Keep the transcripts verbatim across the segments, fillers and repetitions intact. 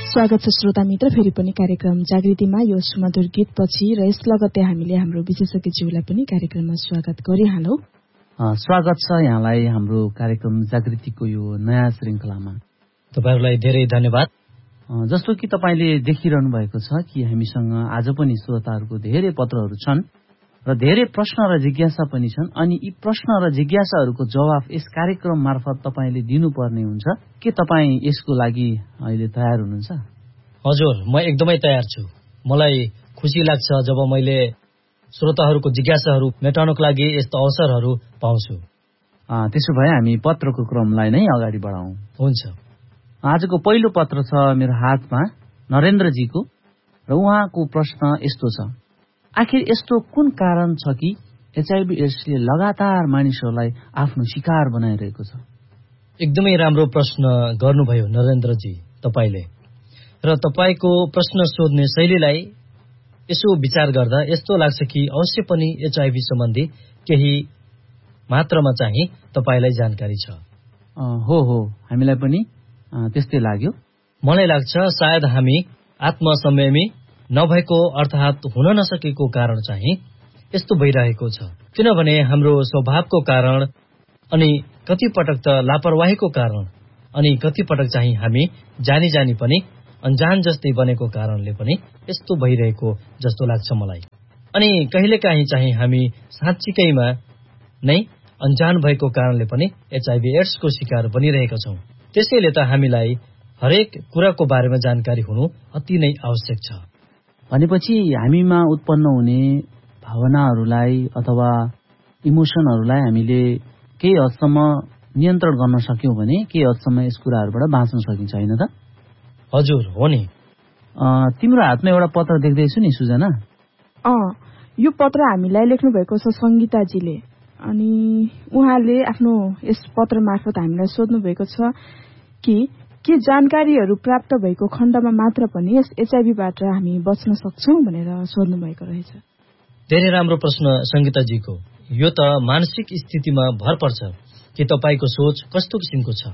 स्वागत छ श्रोता मित्र, फेरि पनि कार्यक्रम जागृतिमा यो सुमधुर गीतपछि र यस लगत्तै हामीले हाम्रो विशेषज्ञज्यूलाई पनि कार्यक्रममा स्वागत गरिहालौं। स्वागत छ यहाँलाई हाम्रो कार्यक्रम जागृतिको यो नयाँ श्रृंखलामा। तपाईहरुलाई धेरै धन्यवाद। जस्तो कि तपाईले देखिरहनु भएको छ कि हामीसँग आज पनि श्रोताहरूको धेरै पत्रहरू छन् र धेरै प्रश्न र जिज्ञासा पनि छन्, अनि यी प्रश्न र जिज्ञासाहरूको जवाफ यस कार्यक्रम मार्फत तपाईले दिनुपर्ने हुन्छ। के तपाई यसको लागि अहिले तयार हुनुहुन्छ? हजुर, म एकदमै तयार छु। मलाई खुसी लाग्छ जब मैले श्रोताहरूको जिज्ञासाहरू मेटाउनको लागि यस्तो अवसरहरू पाउँछु। त्यसो भए हामी पत्रको क्रमलाई नै अगाडि बढाउँ। हुन्छ। आजको पहिलो पत्र छ मेरो हातमा, नरेन्द्रजीको, र उहाँको प्रश्न यस्तो छ: आखिर यस्तो कुन कारण छ कि एचआईभी एड्सले लगातार मानिसहरूलाई आफ्नो शिकार बनाइरहेको छ? एकदमै राम्रो प्रश्न गर्नुभयो नरेन्द्रजी तपाईले। र तपाईको प्रश्न सोध्ने शैलीलाई यसो विचार गर्दा यस्तो लाग्छ कि अवश्य पनि एचआईभी सम्बन्धी केही मात्रामा चाहिँ तपाईलाई जानकारी छ। हो हो हामीलाई पनि त्यस्तै लाग्यो। मलाई लाग्छ सायद हामी आत्मसंयमी नभएको अर्थात् हुन नसकेको कारण चाहिँ यस्तो भइरहेको छ। किनभने हाम्रो स्वभावको कारण, अनि कति पटक त लापरवाहीको कारण, अनि कति पटक चाहिँ हामी जानी जानी पनि अनजान जस्तै बनेको कारणले पनि यस्तो भइरहेको जस्तो लाग्छ मलाई। अनि कहिलेकाहीँ चाहिँ हामी साँच्चीकैमा नै अनजान भएको कारणले पनि एचआईभी एड्सको शिकार बनिरहेका छौँ। त्यसैले त हामीलाई हरेक कुराको बारेमा जानकारी हुनु अति नै आवश्यक छ। भनेपछि हामीमा उत्पन्न हुने भावनाहरूलाई अथवा इमोसनहरूलाई हामीले केही हदसम्म नियन्त्रण गर्न सक्यौं भने केही हदसम्म यस कुराहरूबाट बाँच्न सकिन्छ, होइन त? हजुर, हो नि। तिम्रो हातमा एउटा पत्र देख्दैछु नि सुजना। अँ, यो पत्र हामीलाई लेख्नु भएको छ संगीताजीले, अनि उहाँले आफ्नो यस पत्र मार्फत हामीलाई सोध्नु भएको छ कि के जानकारीहरू प्राप्त भएको खण्डमा मात्र पनि यस एचआईभीबाट हामी बच्न सक्छौं भनेर सोध्नु भएको रहेछ। धेरै राम्रो प्रश्न संगीताजीको। यो त मानसिक स्थितिमा भर पर्छ कि तपाईको सोच कस्तो किसिमको छ।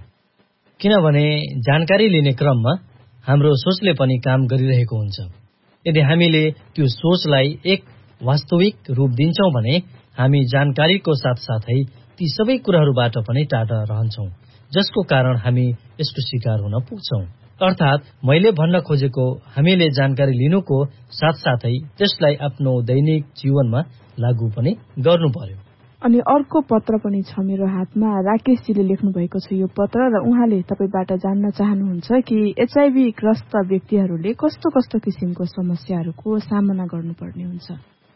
किनभने जानकारी लिने क्रममा हाम्रो सोचले पनि काम गरिरहेको हुन्छ। यदि हामीले त्यो सोचलाई एक वास्तविक रूप दिन्छौं भने हामी जानकारीको साथसाथै ती सबै कुराहरूबाट पनि टाढा रहन्छौं, जसको कारण हामी यसको शिकार हुन पुग्छौं। अर्थात् मैले भन्न खोजेको हामीले जानकारी लिनुको साथसाथै त्यसलाई आफ्नो दैनिक जीवनमा लागू पनि गर्नु पर्यो। अनि अर्को पत्र पनि छ मेरो हातमा, राकेशजीले लेख्नु भएको छ यो पत्र, र उहाँले तपाईबाट जान्न चाहनुहुन्छ कि एचआईभी ग्रस्त व्यक्तिहरूले कस्तो कस्तो किसिमको समस्याहरूको सामना गर्नुपर्ने हुन्छ।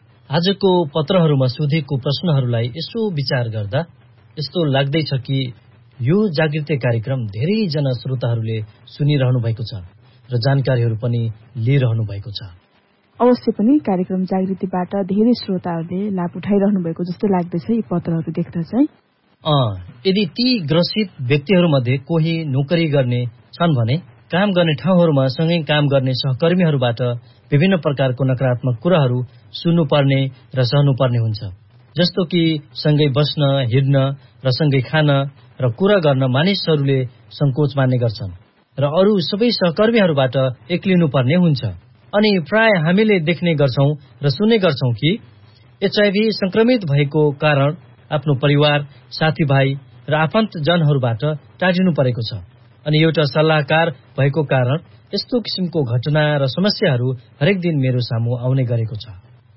आजको पत्रहरूमा सोधेको प्रश्नहरूलाई यसो विचार गर्दा यस्तो लाग्दैछ कि यो जागृति कार्यक्रम धेरैजना श्रोताहरूले सुनिरहनु भएको छ र जानकारीहरू पनि लिइरहनु भएको छ। अवश्य पनि कार्यक्रम जागृतिबाट धेरै श्रोताहरूले लाभ उठाइरहनु भएको जस्तो लाग्दैछ यी पत्रहरू देख्दा चाहिँ। अँ, यदि ती ग्रसित व्यक्तिहरूमध्ये कोही नोकरी गर्ने छन् भने काम गर्ने ठाउँहरूमा सँगै काम गर्ने सहकर्मीहरूबाट विभिन्न प्रकारको नकारात्मक कुराहरू सुन्नुपर्ने र सहनुपर्ने हुन्छ। जस्तो कि सँगै बस्न, हिँड्न र सँगै खान र कुरा गर्न मानिसहरूले संकोच मान्ने गर्छन् र अरू सबै सहकर्मीहरूबाट एक्लिनुपर्ने हुन्छ। अनि प्राय हामीले देख्ने गर्छौं र सुन्ने गर्छौं कि एचआईभी संक्रमित भएको कारण आफ्नो परिवार, साथीभाइ र आफन्तजनहरूबाट टाढिनु परेको छ। अनि एउटा सल्लाहकार भएको कारण यस्तो किसिमको घटना र समस्याहरू हरेक दिन मेरो सामु आउने गरेको छ।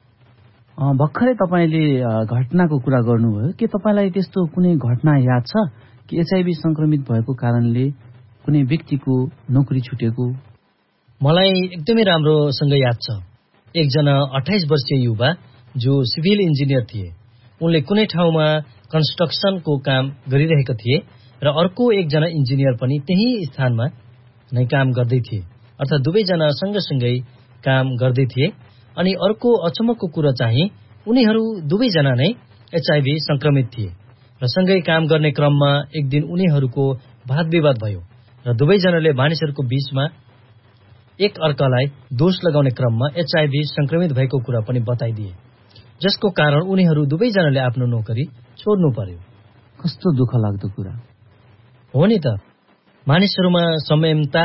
भर्खरै तपाईले घटनाको कुरा गर्नुभयो, के तपाईलाई त्यस्तो कुनै घटना याद छ कि एचआईभी संक्रमित भएको कारणले कुनै व्यक्तिको नोकरी छुटेको? मलाई एकदमै राम्रोसँग याद छ। एकजना अट्ठाइस वर्षीय युवा जो सिभिल इन्जिनियर थिए, उनले कुनै ठाउँमा कन्स्ट्रक्सनको काम गरिरहेका थिए र अर्को एकजना इन्जिनियर पनि त्यही स्थानमा नै काम गर्दै थिए। अर्थात् दुवैजना सँगसँगै काम गर्दै थिए। अनि अर्को अचम्मको कुरा चाहिँ उनीहरू दुवैजना नै एचआईभी संक्रमित थिए र सँगै काम गर्ने क्रममा एक दिन उनीहरूको वाद विवाद भयो र दुवैजनाले मानिसहरूको बीचमा एक अर्कालाई दोष लगाउने क्रममा एचआईभी संक्रमित भएको कुरा पनि बताइदिए, जसको कारण उनीहरू दुवैजनाले आफ्नो नोकरी छोड्नु पर्यो। कस्तो दुःख लाग्दो कुरा हो नि त। मानिसहरूमा संयमता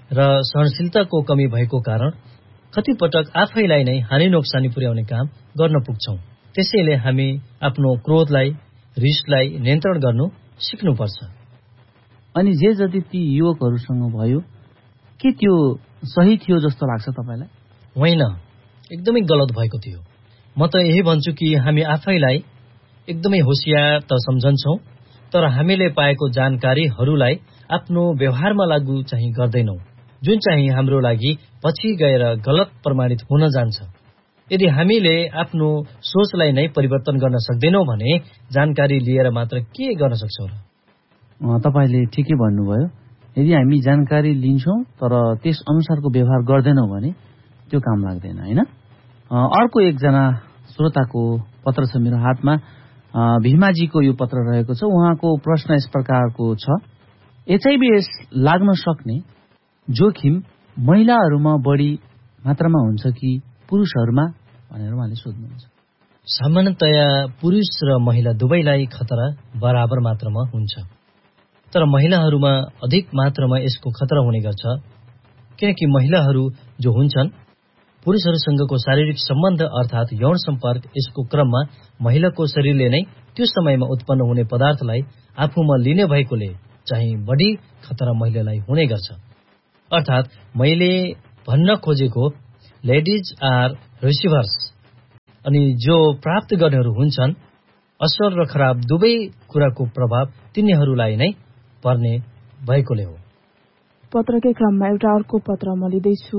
र सहनशीलताको कमी भएको कारण कतिपटक आफैलाई नै हानि नोक्सानी पुर्याउने काम गर्न पुग्छौं। त्यसैले हामी आफ्नो क्रोधलाई, रिसलाई नियन्त्रण गर्नु सिक्नुपर्छ। अनि जे जति ती युवकहरूसँग भयो, के त्यो सही थियो जस्तो लाग्छ तपाईँलाई? होइन, एकदमै गलत भएको थियो। म त यही भन्छु कि हामी आफैलाई एकदमै होशियार त सम्झन्छौं, तर हामीले पाएको जानकारीहरूलाई आफ्नो व्यवहारमा लागू चाहिँ गर्दैनौं, जुन चाहिँ हाम्रो लागि पछि गएर गलत प्रमाणित हुन जान्छ। यदि हामीले आफ्नो सोचलाई नै परिवर्तन गर्न सक्दैनौं भने जानकारी लिएर मात्र के गर्न सक्छौं र? तपाईँले ठिकै भन्नुभयो। यदि हामी जानकारी लिन्छौं तर त्यस अनुसारको व्यवहार गर्दैनौं भने त्यो काम लाग्दैन, होइन? अर्को एकजना श्रोताको पत्र छ मेरो हातमा। भीमाजीको यो पत्र रहेको छ। उहाँको प्रश्न यस प्रकारको छ, एचआईभी एड्स लाग्न सक्ने जोखिम महिलाहरूमा बढी मात्रामा हुन्छ कि पुरुषहरूमा भनेर उहाँले सोध्नुहुन्छ। सामान्यतया पुरुष र महिला दुवैलाई खतरा बराबर मात्रामा हुन्छ, तर महिलाहरूमा अधिक मात्रामा यसको खतरा हुने गर्छ, किनकि महिलाहरू जो हुन्छन् पुरुषहरूसँगको शारीरिक सम्बन्ध अर्थात् यौन सम्पर्क यसको क्रममा महिलाको शरीरले नै त्यो समयमा उत्पन्न हुने पदार्थलाई आफूमा लिने भएकोले चाहिँ बढी खतरा महिलालाई हुने गर्छ। अर्थात् मैले भन्न खोजेको लेडिज आर रिसिभर्स, अनि जो प्राप्त गर्नेहरू हुन्छन्, असल र खराब दुवै कुराको प्रभाव तिनीहरूलाई नै पर्ने भएकोले हो। पत्रकै क्रममा एउटा अर्को पत्र म लिँदैछु।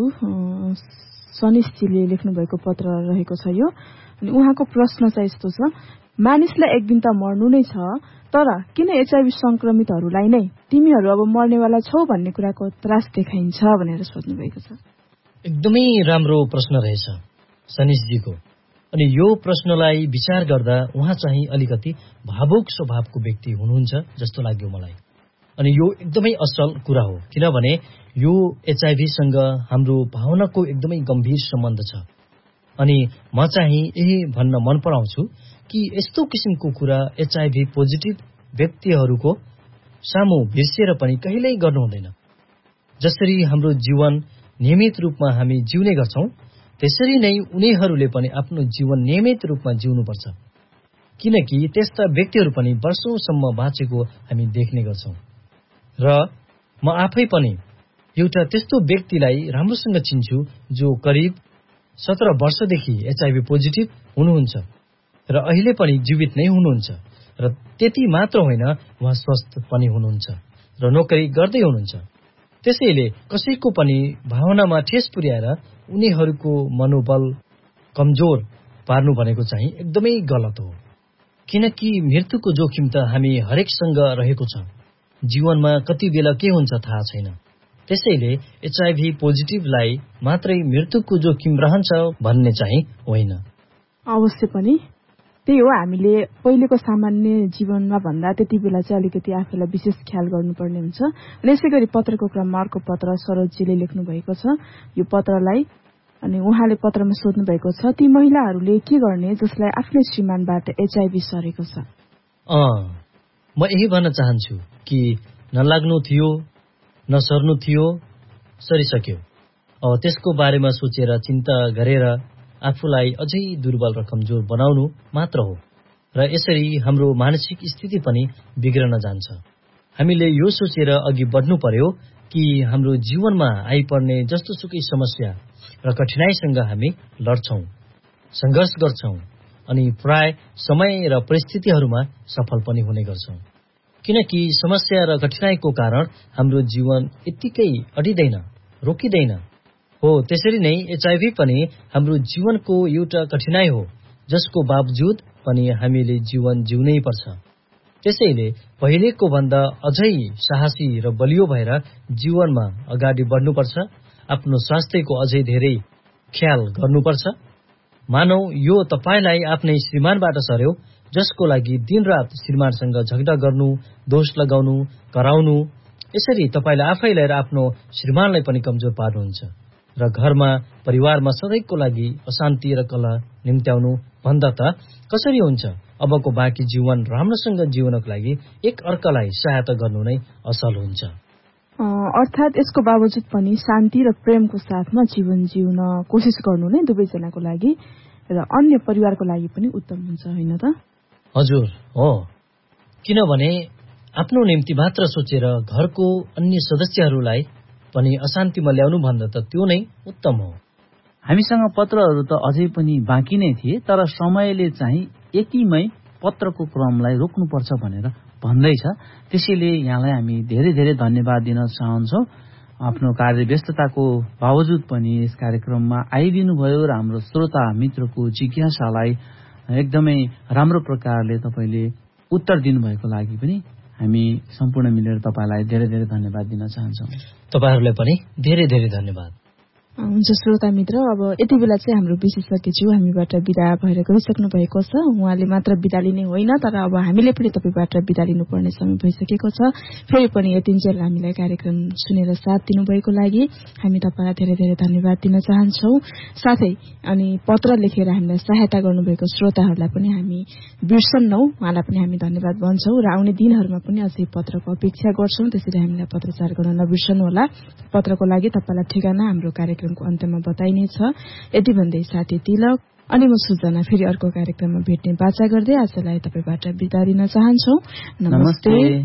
सनिशजीले लेख्नु भएको पत्र रहेको छ यो। अनि उहाँको प्रश्न चाहिँ यस्तो छ, मानिसलाई एक दिन त मर्नु नै छ, तर किन एचआईभी संक्रमितहरूलाई नै तिमीहरू अब मर्नेवाला छौ भन्ने कुराको त्रास देखाइन्छ भनेर सोध्नु भएको छ। एकदमै राम्रो प्रश्न रहेछ सनिशजीको। अनि यो प्रश्नलाई विचार गर्दा उहाँ चाहिँ अलिकति भावुक स्वभावको व्यक्ति हुनुहुन्छ जस्तो लाग्यो मलाई। अनि यो एकदमै असल कुरा हो, किनभने यो एचआईभीसँग हाम्रो भावनाको एकदमै गम्भीर सम्बन्ध छ। अनि म चाहिँ यही भन्न मन पराउँछु कि यस्तो किसिमको कुरा एचआईभी पोजिटिभ व्यक्तिहरूको सामु बिर्सिएर पनि कहिल्यै गर्नु हुँदैन। जसरी हाम्रो जीवन नियमित रूपमा हामी जिउने गर्छौं, त्यसरी नै उनीहरूले पनि आफ्नो जीवन नियमित रूपमा जिउनुपर्छ, किनकि त्यस्ता व्यक्तिहरू पनि वर्षौंसम्म बाँचेको हामी देख्ने गर्छौं। र म आफै पनि एउटा त्यस्तो व्यक्तिलाई राम्रोसँग चिन्छु जो करिब सत्र वर्षदेखि एचआईभी पोजिटिभ हुनुहुन्छ र अहिले पनि जीवित नै हुनुहुन्छ। र त्यति मात्र होइन, उहाँ स्वस्थ पनि हुनुहुन्छ र नोकरी गर्दै हुनुहुन्छ। त्यसैले कसैको पनि भावनामा ठेस पुर्याएर उनीहरूको मनोबल कमजोर पार्नु भनेको चाहिँ एकदमै गलत हो, किनकि मृत्युको जोखिम त हामी हरेकसँग रहेको छ। जीवनमा कति बेला के हुन्छ थाहा छैन। त्यसैले एचआईभी पोजिटिभलाई मात्रै मृत्युको जोखिम रहन्छ भन्ने चाहिँ होइन। अवश्य पनि त्यही हो, हामीले पहिलेको सामान्य जीवनमा भन्दा त्यति बेला चाहिँ अलिकति आफूलाई विशेष ख्याल गर्नुपर्ने हुन्छ। अनि यसै गरी पत्रको क्रममा अर्को पत्र सरोजजीले लेख्नु भएको छ यो पत्रलाई। अनि उहाँले पत्रमा सोध्नु भएको छ, ती महिलाहरूले के गर्ने जसलाई आफ्नै श्रीमानबाट एचआईभी सरेको छ? अँ म यही भन्न चाहन्छु कि नलाग्नु थियो, नसर्नु थियो, सरिसक्यो। अब त्यसको बारेमा सोचेर चिन्ता गरेर आफूलाई अझै दुर्बल र कमजोर बनाउनु मात्र हो, र यसरी हाम्रो मानसिक स्थिति पनि बिग्रन जान्छ। हामीले यो सोचेर अघि बढ्नु पर्यो कि हाम्रो जीवनमा आइपर्ने जस्तो सुकै समस्या र कठिनाईसँग हामी लड्छौं, संघर्ष गर्छौं, अनि प्राय समय र परिस्थितिहरूमा सफल पनि हुने गर्छौं, किनकि समस्या र कठिनाईको कारण हाम्रो जीवन यत्तिकै अडिँदैन, रोकिँदैन। हो त्यसरी नै एचआईभी पनि हाम्रो जीवनको एउटा कठिनाई हो, जसको बावजुद पनि हामीले जीवन जिउनै पर्छ। त्यसैले पहिलेको भन्दा अझै साहसी र बलियो भएर जीवनमा अगाडि बढ्नुपर्छ। आफ्नो स्वास्थ्यको अझै धेरै ख्याल गर्नुपर्छ। मानौ यो तपाईलाई आफ्नै श्रीमानबाट सर्यो, जसको लागि दिनरात श्रीमानसँग झगडा गर्नु, दोष लगाउनु, कराउनु, यसरी तपाईले आफैलाई र आफ्नो श्रीमानलाई पनि कमजोर पार्नुहुन्छ र घरमा परिवारमा सधैँको लागि अशान्ति र कलह निम्त्याउनु भन्दा त कसरी हुन्छ? अबको बाँकी जीवन राम्रोसँग जिउनको लागि एक अर्कालाई सहायता गर्नु नै असल हुन्छ। अर्थात् यसको बावजुद पनि शान्ति र प्रेमको साथमा जीवन जिउन कोसिस गर्नु नै दुवैजनाको लागि र अन्य परिवारको लागि पनि उत्तम हुन्छ, होइन त? हजुर हो, किनभने आफ्नो निम्ति मात्र सोचेर घरको अन्य सदस्यहरूलाई पनि अशान्तिमा ल्याउनु भन्दा त त्यो नै उत्तम हो। हामीसँग पत्रहरू त अझै पनि बाँकी नै थिए, तर समयले चाहिँ यतिमै पत्रको क्रमलाई रोक्नुपर्छ भनेर भन्दैछ। त्यसैले यहाँलाई हामी धेरै धेरै धन्यवाद दिन चाहन्छौँ। आफ्नो कार्य व्यस्तताको बावजुद पनि यस कार्यक्रममा आइदिनु भयो र हाम्रो श्रोता मित्रको जिज्ञासालाई एकदमै राम्रो प्रकारले तपाईँले उत्तर दिनुभएको लागि पनि हामी सम्पूर्ण मिलेर तपाईँलाई धेरै धेरै धन्यवाद दिन चाहन्छौँ। तपाईँहरूलाई पनि धेरै धेरै धन्यवाद। हुन्छ श्रोता मित्र, अब यति बेला चाहिँ हाम्रो विशेषज्ञज्यू हामीबाट बिदा भएर गइसक्नु भएको छ। उहाँले मात्र बिदा लिने होइन, तर अब हामीले पनि तपाईँबाट बिदा लिनुपर्ने समय भइसकेको छ। फेरि पनि यतिन्जेल हामीलाई कार्यक्रम सुनेर साथ दिनुभएको लागि हामी तपाईँलाई धेरै धेरै धन्यवाद दिन चाहन्छौँ। साथै अनि पत्र लेखेर हामीलाई सहायता गर्नुभएको श्रोताहरूलाई पनि हामी बिर्सन्नौं, उहाँलाई पनि हामी धन्यवाद भन्छौँ र आउने दिनहरूमा पनि अझै पत्रको अपेक्षा गर्छौँ। त्यसैले हामीलाई पत्रचार गर्न नबिर्सनुहोला। पत्रको लागि तपाईँलाई ठेगाना हाम्रो कार्यक्रमको अन्त्यमा बताइनेछ। यति भन्दै साथी तिलक अनि म सुजना फेरि अर्को कार्यक्रममा भेट्ने बाचा गर्दै आजलाई तपाईँबाट बिदा दिन चाहन्छौँ। नमस्ते।